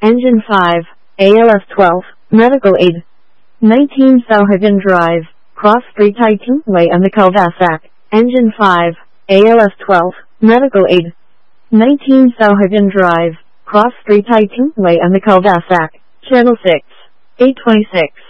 Engine 5, ALS 12, Medical Aid. 19 Sauhagan Drive, Cross Street Titan Way and the Cul-de-sac. Engine 5, ALS 12, Medical Aid. 19 Sauhagan Drive, Cross Street Titan Way and the Cul-de-sac. Channel 6, 826.